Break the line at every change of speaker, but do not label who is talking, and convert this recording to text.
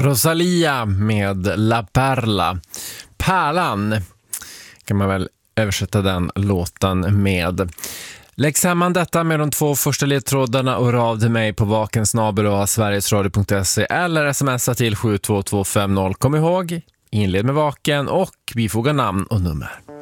Rosalia med La Perla. Pärlan kan man väl översätta den låten med. Lägg samman detta med de 2 första ledtrådarna och rav till mig på vakensnabel@sverigesradio.se eller smsa till 72250. Kom ihåg, inled med vaken och bifoga namn och nummer.